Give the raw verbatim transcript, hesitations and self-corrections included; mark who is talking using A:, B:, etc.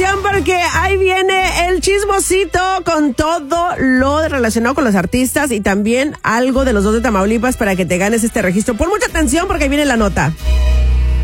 A: atención porque ahí viene el chismosito con todo lo relacionado con los artistas y también algo de los dos de Tamaulipas para que te ganes este registro. Pon mucha atención porque ahí viene la nota.